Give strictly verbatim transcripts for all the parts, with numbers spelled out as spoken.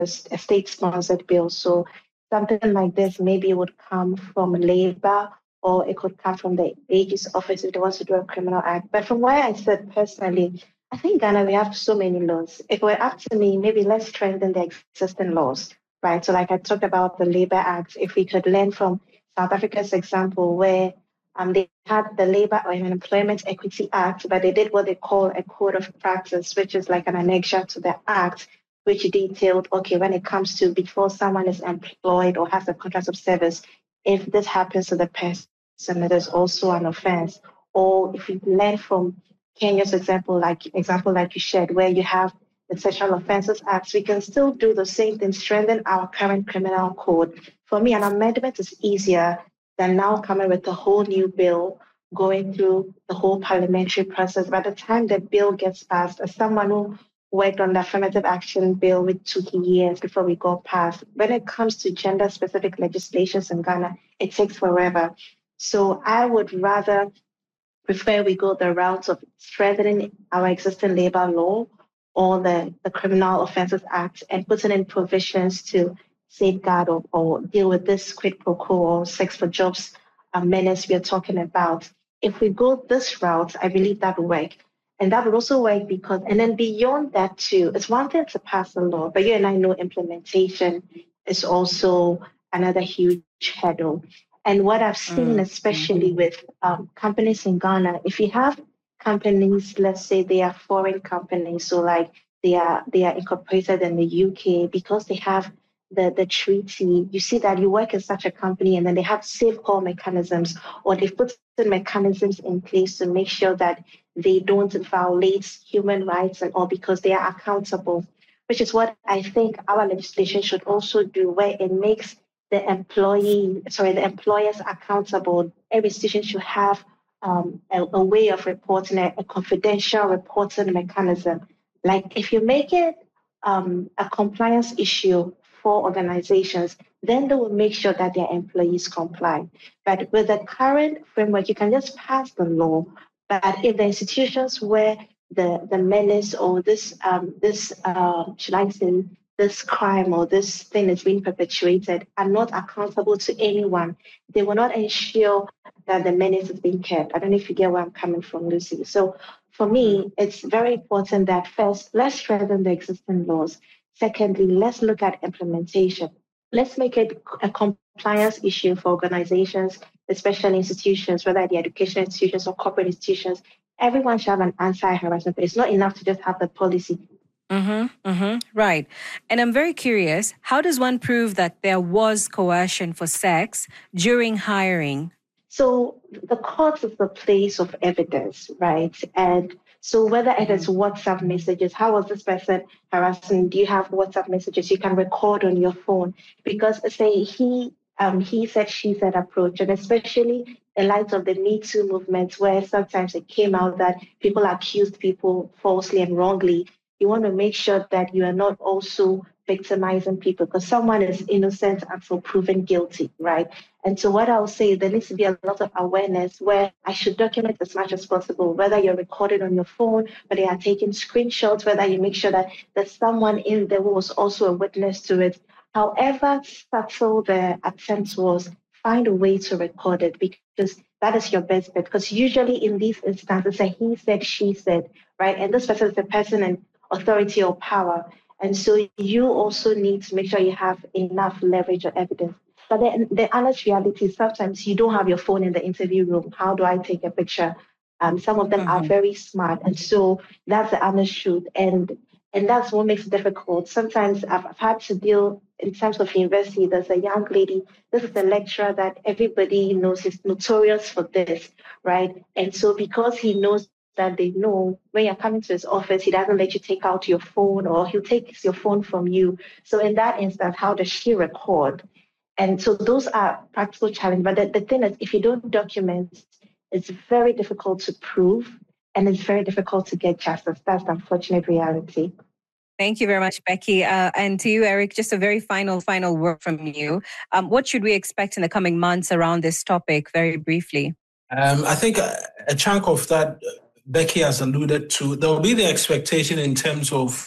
a state-sponsored bill. So something like this maybe would come from labor or it could come from the A G's office if they want to do a criminal act. But from where I said personally, I think Ghana, we have so many laws. If it were up to me, maybe let's strengthen the existing laws, right? So like I talked about the Labor Act, if we could learn from South Africa's example where um, they had the Labor or Employment Equity Act, but they did what they call a code of practice, which is like an annexure to the act, which detailed, okay, when it comes to before someone is employed or has a contract of service, if this happens to the person, it is also an offense. Or if you learn from Kenya's example, like example like you shared, where you have the Sexual Offences Act, we can still do the same thing, strengthen our current criminal code. For me, an amendment is easier than now coming with a whole new bill, going through the whole parliamentary process. By the time the bill gets passed, as someone who worked on the affirmative action bill, which took years before we got passed, when it comes to gender-specific legislations in Ghana, it takes forever. So I would rather prefer we go the route of strengthening our existing labor law or the, the Criminal Offences Act and putting in provisions to safeguard or, or deal with this quid pro quo or sex for jobs uh, menace we are talking about. If we go this route, I believe that will work. And that would also work because, and then beyond that too, it's one thing to pass a law, but you and I know implementation is also another huge hurdle. And what I've seen, mm, especially mm-hmm. with um, companies in Ghana, if you have companies, let's say they are foreign companies, so like they are they are incorporated in the U K, because they have the, the treaty, you see that you work in such a company and then they have safeguard mechanisms, or they've put the mechanisms in place to make sure that they don't violate human rights and all because they are accountable, which is what I think our legislation should also do, where it makes the employee, sorry, the employers accountable. Every institution should have um, a, a way of reporting, a, a confidential reporting mechanism. Like if you make it um, a compliance issue for organizations, then they will make sure that their employees comply. But with the current framework, you can just pass the law. But if the institutions where the, the menace or this, um, this uh, should I say, this crime or this thing is being perpetuated are not accountable to anyone, they will not ensure that the menace is being kept. I don't know if you get where I'm coming from, Lucy. So for me, it's very important that first, let's strengthen the existing laws. Secondly, let's look at implementation. Let's make it a compliance issue for organizations, especially institutions, whether they're educational institutions or corporate institutions. Everyone should have an anti-harassment, but it's not enough to just have the policy. Mm-hmm, mm-hmm, right. And I'm very curious, how does one prove that there was coercion for sex during hiring? So the court is the place of evidence, right? And so whether it is WhatsApp messages, how was this person harassing? Do you have WhatsApp messages you can record on your phone? Because say he um, he said, she said approach, and especially in light of the Me Too movement, where sometimes it came out that people accused people falsely and wrongly, you want to make sure that you are not also victimizing people because someone is innocent until proven guilty, right? And so what I'll say, there needs to be a lot of awareness where I should document as much as possible, whether you're recorded on your phone, whether you're taking screenshots, whether you make sure that there's someone in there who was also a witness to it. However subtle the attempt was, find a way to record it because that is your best bet. Because usually in these instances, a he said, she said, right? And this person is the person in authority or power. And so you also need to make sure you have enough leverage or evidence. But the, the honest reality is sometimes you don't have your phone in the interview room. How do I take a picture? Um, some of them mm-hmm. are very smart. And so that's the honest truth. And and that's what makes it difficult. Sometimes I've, I've had to deal in terms of university. There's a young lady, this is a lecturer that everybody knows is notorious for this, right? And so because he knows that they know when you're coming to his office, he doesn't let you take out your phone or he'll take your phone from you. So in that instance, how does she record? And so those are practical challenges. But the, the thing is, if you don't document, it's very difficult to prove and it's very difficult to get justice. That's the unfortunate reality. Thank you very much, Becky. Uh, and to you, Eric, just a very final, final word from you. Um, what should we expect in the coming months around this topic, very briefly? Um, I think a, a chunk of that Becky has alluded to. There will be the expectation in terms of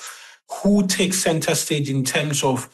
who takes center stage in terms of